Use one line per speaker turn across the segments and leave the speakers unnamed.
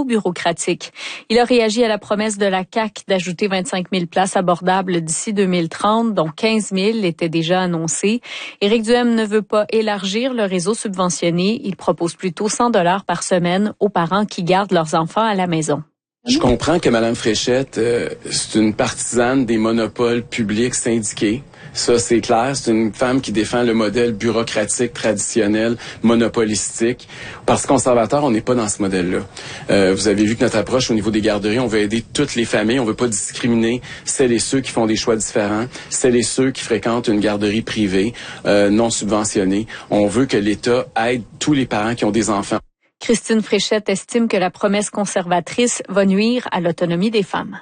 trop bureaucratique. Il a réagi à la promesse de la CAQ d'ajouter 25 000 places abordables d'ici 2030, dont 15 000 étaient déjà annoncées. Éric Duhem ne veut pas élargir le réseau subventionné. Il propose plutôt 100 $ par semaine aux parents qui gardent leurs enfants à la maison.
Je comprends que Mme Fréchette, c'est une partisane des monopoles publics syndiqués. Ça, c'est clair. C'est une femme qui défend le modèle bureaucratique, traditionnel, monopolistique. Parce conservateur, on n'est pas dans ce modèle-là. Vous avez vu que notre approche au niveau des garderies, on veut aider toutes les familles. On veut pas discriminer celles et ceux qui font des choix différents, celles et ceux qui fréquentent une garderie privée, non subventionnée. On veut que l'État aide tous les parents qui ont des enfants.
Christine Fréchette estime que la promesse conservatrice va nuire à l'autonomie des femmes.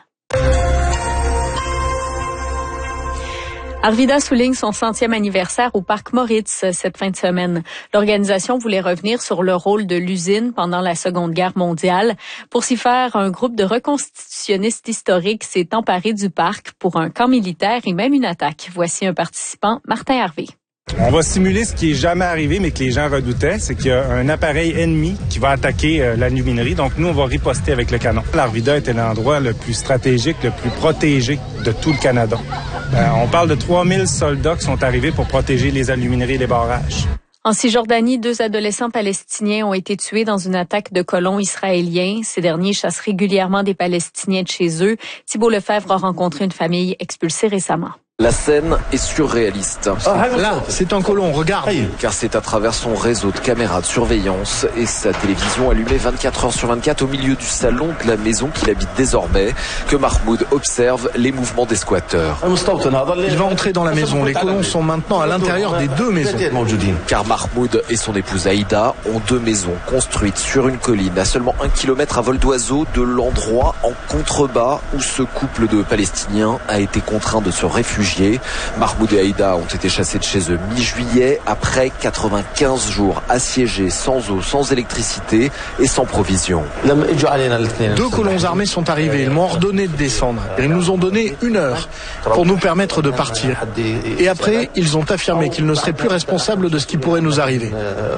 Arvida souligne son 100e anniversaire au Parc Moritz cette fin de semaine. L'organisation voulait revenir sur le rôle de l'usine pendant la Seconde Guerre mondiale. Pour s'y faire, un groupe de reconstitutionnistes historiques s'est emparé du parc pour un camp militaire et même une attaque. Voici un participant, Martin Harvey.
On va simuler ce qui est jamais arrivé, mais que les gens redoutaient, c'est qu'il y a un appareil ennemi qui va attaquer l'aluminerie. Donc, nous, on va riposter avec le canon. L'Arvida était l'endroit le plus stratégique, le plus protégé de tout le Canada. On parle de 3000 soldats qui sont arrivés pour protéger les alumineries et les barrages.
En Cisjordanie, 2 adolescents palestiniens ont été tués dans une attaque de colons israéliens. Ces derniers chassent régulièrement des Palestiniens de chez eux. Thibault Lefebvre a rencontré une famille expulsée récemment.
La scène est surréaliste.
Là, c'est un colon, regarde.
Car c'est à travers son réseau de caméras de surveillance et sa télévision allumée 24 heures sur 24 au milieu du salon de la maison qu'il habite désormais que Mahmoud observe les mouvements des squatteurs.
Il va entrer dans la maison. Les colons sont maintenant à l'intérieur des 2 maisons.
Car Mahmoud et son épouse Aïda ont 2 maisons construites sur une colline à seulement 1 kilomètre à vol d'oiseau de l'endroit en contrebas où ce couple de Palestiniens a été contraint de se réfugier. Mahmoud et Aïda ont été chassés de chez eux mi-juillet après 95 jours assiégés sans eau, sans électricité et sans provisions.
2 colons armés sont arrivés. Ils m'ont ordonné de descendre. Ils nous ont donné 1 heure pour nous permettre de partir. Et après, ils ont affirmé qu'ils ne seraient plus responsables de ce qui pourrait nous arriver.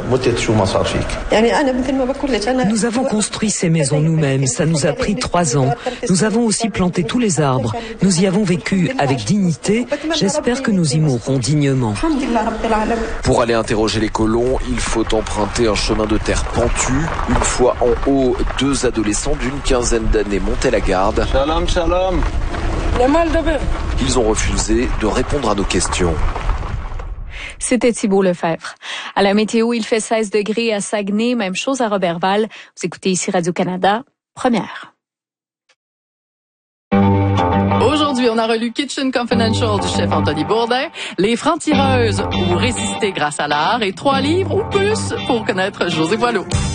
Nous avons construit ces maisons nous-mêmes. Ça nous a pris 3 ans. Nous avons aussi planté tous les arbres. Nous y avons vécu avec dignité. J'espère que nous y mourrons dignement.
Pour aller interroger les colons, il faut emprunter un chemin de terre pentu. Une fois en haut, 2 adolescents d'une quinzaine d'années montaient la garde.
Shalom, shalom.
Ils ont refusé de répondre à nos questions.
C'était Thibault Lefebvre. À la météo, il fait 16 degrés à Saguenay, même chose à Robertval. Vous écoutez ici Radio-Canada, première.
Aujourd'hui, on a relu Kitchen Confidential du chef Anthony Bourdin, Les Francs-tireuses ou Résister grâce à l'art et 3 livres ou plus pour connaître José Boileau.